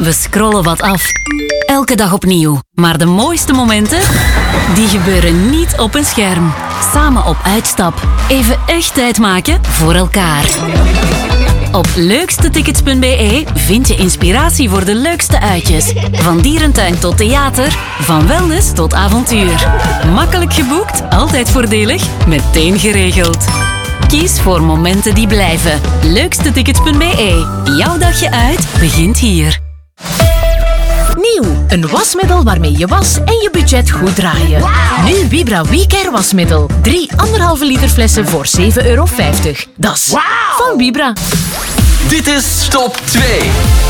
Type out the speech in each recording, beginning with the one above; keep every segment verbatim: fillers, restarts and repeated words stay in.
We scrollen wat af. Elke dag opnieuw. Maar de mooiste momenten, die gebeuren niet op een scherm. Samen op uitstap. Even echt tijd maken voor elkaar. Op leukstetickets punt b e vind je inspiratie voor de leukste uitjes. Van dierentuin tot theater, van wellness tot avontuur. Makkelijk geboekt, altijd voordelig, meteen geregeld. Kies voor momenten die blijven. leukstetickets punt b e. Jouw dagje uit begint hier. Nieuw, een wasmiddel waarmee je was en je budget goed draaien. Wow. Nu Vibra WeCare wasmiddel. Drie anderhalve liter flessen voor zeven euro vijftig. Dat is wow. Van Vibra. Dit is Top twee.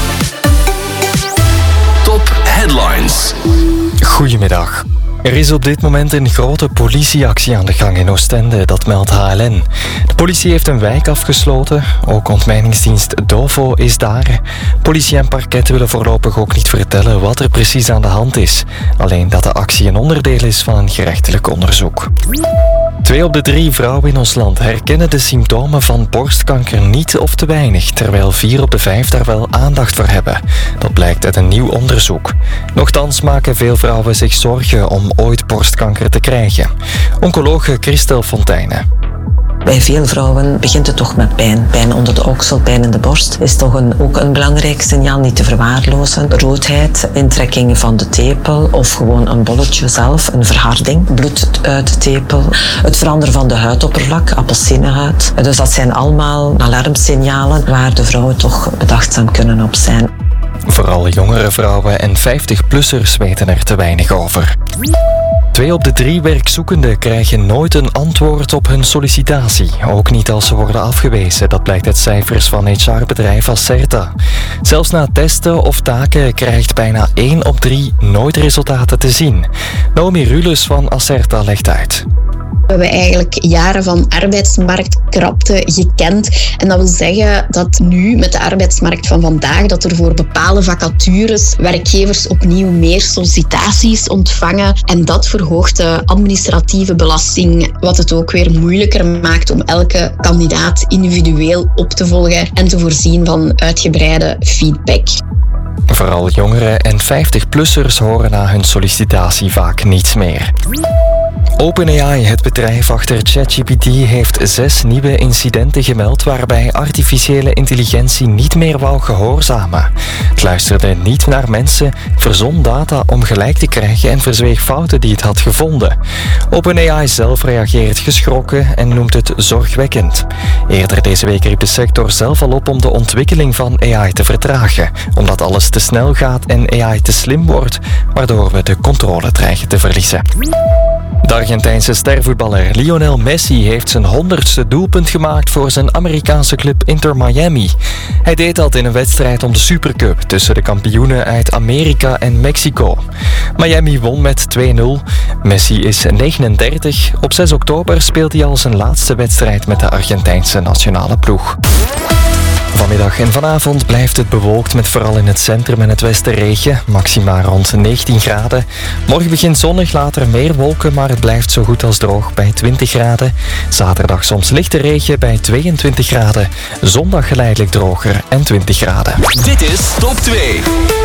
Top Headlines. Goedemiddag. Er is op dit moment een grote politieactie aan de gang in Oostende, dat meldt H L N. De politie heeft een wijk afgesloten, ook ontmijningsdienst Dovo is daar. Politie en parket willen voorlopig ook niet vertellen wat er precies aan de hand is. Alleen dat de actie een onderdeel is van een gerechtelijk onderzoek. Twee op de drie vrouwen in ons land herkennen de symptomen van borstkanker niet of te weinig, terwijl vier op de vijf daar wel aandacht voor hebben. Dat blijkt uit een nieuw onderzoek. Nochtans maken veel vrouwen zich zorgen om ooit borstkanker te krijgen. Oncologe Christel Fontijne. Bij veel vrouwen begint het toch met pijn. Pijn onder de oksel, pijn in de borst is toch een, ook een belangrijk signaal, niet te verwaarlozen. Roodheid, intrekking van de tepel of gewoon een bolletje zelf, een verharding, bloed uit de tepel. Het veranderen van de huidoppervlak, appelsinenhuid. Dus dat zijn allemaal alarmsignalen waar de vrouwen toch bedachtzaam kunnen op zijn. Vooral jongere vrouwen en vijftig-plussers weten er te weinig over. Twee op de drie werkzoekenden krijgen nooit een antwoord op hun sollicitatie. Ook niet als ze worden afgewezen. Dat blijkt uit cijfers van H R-bedrijf Acerta. Zelfs na testen of taken krijgt bijna één op drie nooit resultaten te zien. Naomi Rules van Acerta legt uit. We hebben eigenlijk jaren van arbeidsmarktkrapte gekend. En dat wil zeggen dat nu met de arbeidsmarkt van vandaag, dat er voor bepaalde vacatures werkgevers opnieuw meer sollicitaties ontvangen. En dat verhoogt de administratieve belasting, wat het ook weer moeilijker maakt om elke kandidaat individueel op te volgen en te voorzien van uitgebreide feedback. Vooral jongeren en vijftig-plussers horen na hun sollicitatie vaak niets meer. OpenAI, het bedrijf achter ChatGPT, heeft zes nieuwe incidenten gemeld waarbij artificiële intelligentie niet meer wou gehoorzamen. Het luisterde niet naar mensen, verzon data om gelijk te krijgen en verzweeg fouten die het had gevonden. OpenAI zelf reageert geschrokken en noemt het zorgwekkend. Eerder deze week riep de sector zelf al op om de ontwikkeling van A I te vertragen, omdat alles te snel gaat en A I te slim wordt, waardoor we de controle dreigen te verliezen. De Argentijnse stervoetballer Lionel Messi heeft zijn honderdste doelpunt gemaakt voor zijn Amerikaanse club Inter Miami. Hij deed dat in een wedstrijd om de Supercup tussen de kampioenen uit Amerika en Mexico. Miami won met twee nul. Messi is negenendertig. Op zes oktober speelt hij al zijn laatste wedstrijd met de Argentijnse nationale ploeg. Vanmiddag en vanavond blijft het bewolkt met vooral in het centrum en het westen regen. Maxima rond negentien graden. Morgen begint zonnig, later meer wolken, maar het blijft zo goed als droog bij twintig graden. Zaterdag soms lichte regen bij tweeëntwintig graden. Zondag geleidelijk droger en twintig graden. Dit is Top twee.